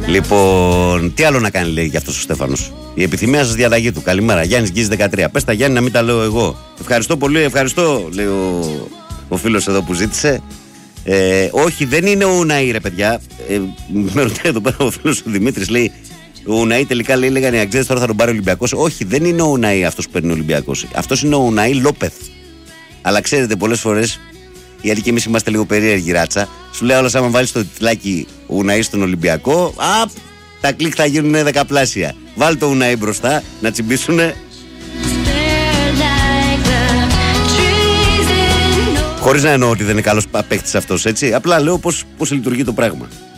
Λοιπόν, τι άλλο να κάνει, λέει για αυτό ο Στέφανος. Η επιθυμία σας διαταγή του. Καλημέρα. Γιάννης Γκίζης 13. Πες τα Γιάννη να μην τα λέω εγώ. Ευχαριστώ πολύ, ευχαριστώ, λέει ο φίλος εδώ που ζήτησε. Όχι, δεν είναι ο Ουναή, ρε παιδιά. Με ρωτάει εδώ πέρα ο φίλος ο Δημήτρης, λέει. Ο Ουναή τελικά λέει: λέγανε οι Αγγλίδες, τώρα θα τον πάρει ο Ολυμπιακός. Όχι, δεν είναι ο Ουναή αυτός που παίρνει ο Ολυμπιακός. Αυτός είναι ο Ουναή Λόπεθ. Αλλά ξέρετε, πολλές φορές, γιατί και εμείς είμαστε λίγο περίεργοι ράτσα, σου λέει όλος, άμα βάλεις το τιτλάκι Ουναή στον Ολυμπιακό, τα κλικ θα γίνουν δεκαπλάσια. Βάλει το Ουναή μπροστά να τσιμπήσουνε. Χωρίς να εννοώ ότι δεν είναι καλός παίκτης αυτός, έτσι. Απλά λέω πώς λειτουργεί το πράγμα.